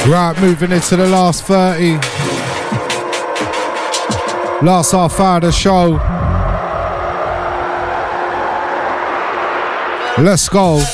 Right, moving into the last 30. Last half hour of the show. Let's go.